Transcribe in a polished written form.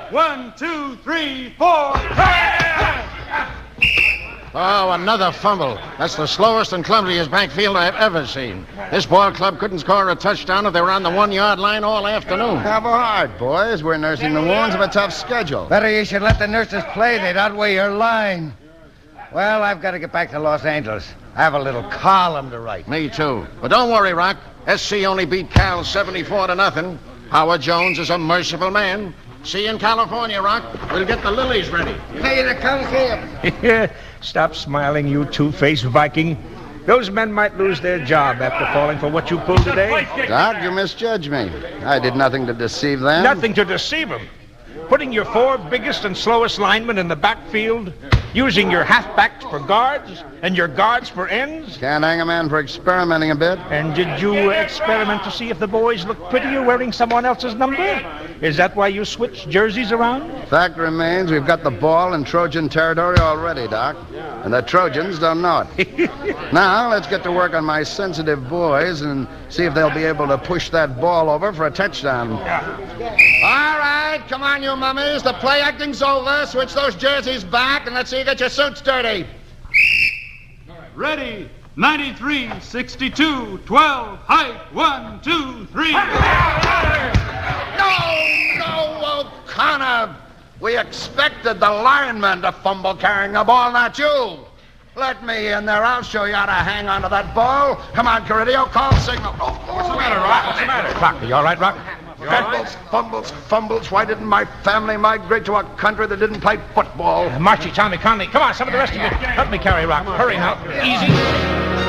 1, 2, 3, 4. Oh, another fumble. That's the slowest and clumsiest backfield I've ever seen. This ball club couldn't score a touchdown if they were on the 1-yard line all afternoon. Have a heart, boys. We're nursing the wounds of a tough schedule. Better you should let the nurses play. They'd outweigh your line. Well, I've got to get back to Los Angeles. I have a little column to write. Me too. But don't worry, Rock. SC only beat Cal 74-0. Howard Jones is a merciful man. See you in California, Rock. We'll get the lilies ready. Hey, the come here. Stop smiling, you two-faced Viking. Those men might lose their job after falling for what you pulled today. Doc, you misjudged me. I did nothing to deceive them. Nothing to deceive them. Putting your 4 biggest and slowest linemen in the backfield, using your halfbacks for guards and your guards for ends. Can't hang a man for experimenting a bit. And did you experiment to see if the boys look prettier wearing someone else's number? Is that why you switched jerseys around? Fact remains, we've got the ball in Trojan territory already, Doc. And the Trojans don't know it. Now, let's get to work on my sensitive boys and see if they'll be able to push that ball over for a touchdown. All right, come on, you mummies. The play acting's over. Switch those jerseys back, and let's see you get your suits dirty. Ready. 93, 62, 12, height, 1, 2, 3. No, O'Connor. We expected the lineman to fumble carrying the ball, not you. Let me in there. I'll show you how to hang on to that ball. Come on, Caridio, call signal. What's the matter, Rock? What's the matter? Rock, are you all right, Rock? Fumbles. Why didn't my family migrate to a country that didn't play football? Marchie, Tommy, Conley, come on, some of the rest of you. Help me carry Rock. Hurry now. Easy.